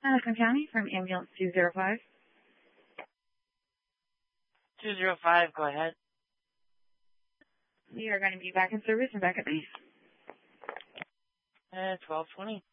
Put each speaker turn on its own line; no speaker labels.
Madison County from ambulance 205.
205, go ahead.
We are going to be back in service and back at base.
1220.